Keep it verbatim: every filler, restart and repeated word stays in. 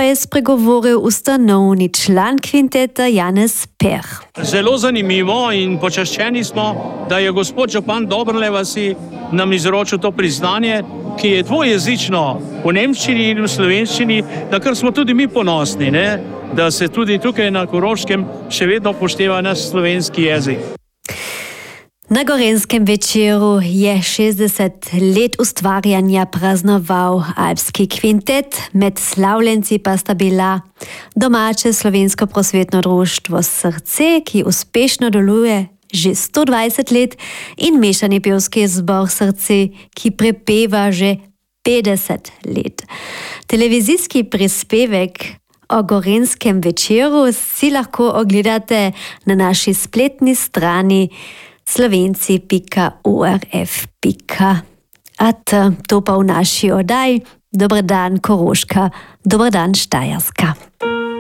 je spregovoril ustanovni član kvinteta Janez Perh. Zelo zanimivo in počaščeni smo, da je gospod župan Dobrle vasi nam izročil to priznanje, ki je dvojezično v nemščini in v slovenščini, na kar smo tudi mi ponosni, ne? Da se tudi tukaj na Koroškem še vedno upošteva naš slovenski jezik. Na Gorenjskem večeru je šestdeset let ustvarjanja praznoval Alpski kvintet, med slavljenci pa sta bila domače slovensko prosvetno društvo Srce, ki uspešno deluje že sto dvajset let, in mešani pevski zbor Srce, ki prepeva že petdeset let. Televizijski prispevek o Gorenjskem večeru si lahko ogledate na naši spletni strani slovenci pika u r f pika a t. To pa v naši oddaji Dober dan Koroška, dober dan Štajerska.